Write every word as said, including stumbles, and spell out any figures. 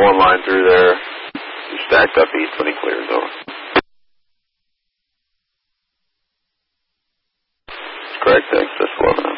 one line through there. You stacked up east when he clears over. Correct, access eleven.